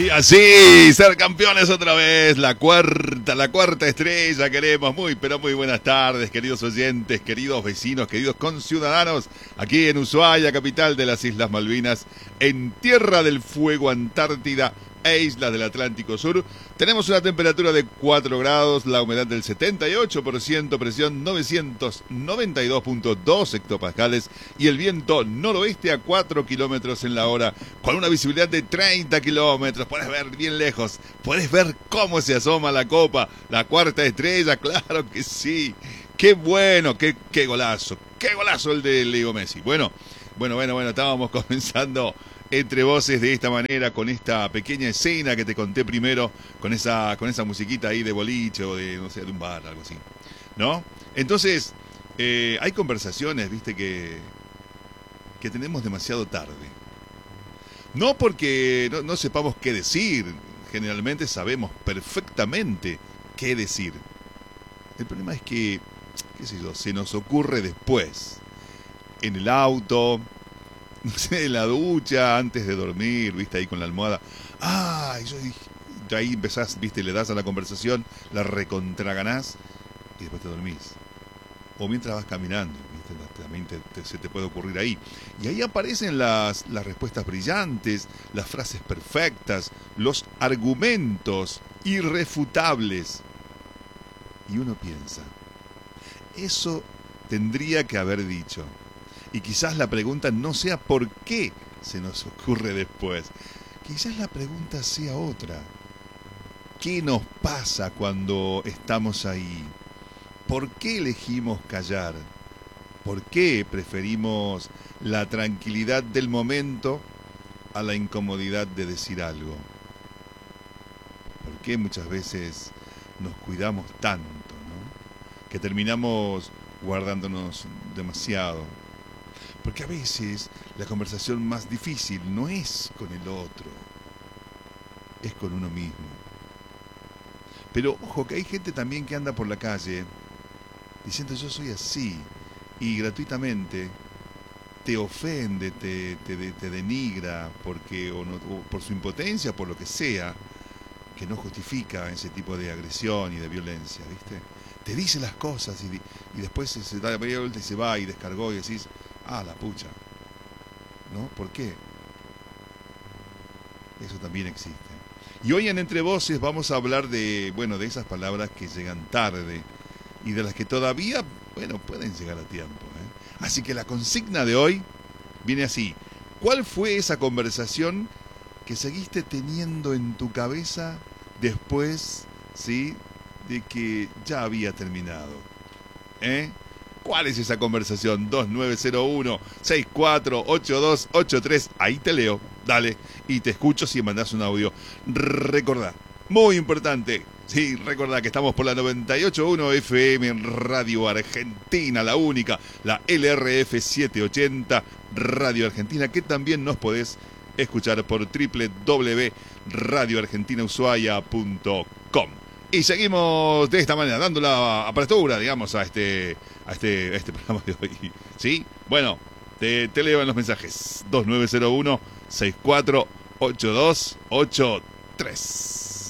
Y así, ser campeones otra vez, la cuarta estrella queremos. Muy, pero muy buenas tardes, queridos oyentes, queridos vecinos, queridos conciudadanos, aquí en Ushuaia, capital de las Islas Malvinas, en Tierra del Fuego, Antártida e Islas del Atlántico Sur. Tenemos una temperatura de 4 grados, la humedad del 78%, presión 992.2 hectopascales y el viento noroeste a 4 kilómetros en la hora, con una visibilidad de 30 kilómetros. Puedes ver bien lejos, puedes ver cómo se asoma la copa, la cuarta estrella, claro que sí. Qué bueno, qué golazo el de Leo Messi. Bueno, estábamos comenzando entre voces de esta manera, con esta pequeña escena que te conté primero, con esa musiquita ahí de boliche o de, no sé, de un bar, algo así, ¿no? Entonces, hay conversaciones, viste, que tenemos demasiado tarde. No porque no sepamos qué decir, generalmente sabemos perfectamente qué decir. El problema es que, qué sé yo, se nos ocurre después, en el auto, no sé, en la ducha, antes de dormir, viste, ahí con la almohada. Yo dije, ahí empezás, viste, le das a la conversación, la recontraganás y después te dormís. O mientras vas caminando, viste, también se te puede ocurrir ahí. Y ahí aparecen las respuestas brillantes, las frases perfectas, los argumentos irrefutables. Y uno piensa, eso tendría que haber dicho. Y quizás la pregunta no sea por qué se nos ocurre después. Quizás la pregunta sea otra. ¿Qué nos pasa cuando estamos ahí? ¿Por qué elegimos callar? ¿Por qué preferimos la tranquilidad del momento a la incomodidad de decir algo? ¿Por qué muchas veces nos cuidamos tanto, ¿no? Que terminamos guardándonos demasiado? Porque a veces la conversación más difícil no es con el otro, es con uno mismo. Pero ojo, que hay gente también que anda por la calle diciendo yo soy así, y gratuitamente te ofende, te denigra porque o por su impotencia, por lo que sea, que no justifica ese tipo de agresión y de violencia, ¿viste? Te dice las cosas y después se da media vuelta y se va y descargó y decís, la pucha, ¿no? ¿Por qué? Eso también existe. Y hoy en Entre Voces vamos a hablar de esas palabras que llegan tarde y de las que todavía, pueden llegar a tiempo, ¿eh? Así que la consigna de hoy viene así. ¿Cuál fue esa conversación que seguiste teniendo en tu cabeza después, ¿sí?, de que ya había terminado? ¿Cuál es esa conversación? 2901-648283. Ahí te leo, dale, y te escucho si mandás un audio. Recordá, muy importante, sí, recordá que estamos por la 98.1 FM en Radio Argentina, la única, la LRF 780 Radio Argentina, que también nos podés escuchar por www.radioargentinaushuaia.com. Y seguimos de esta manera, dando la apertura, digamos, a este programa de hoy. ¿Sí? Bueno, te leo en los mensajes. 2901-648283.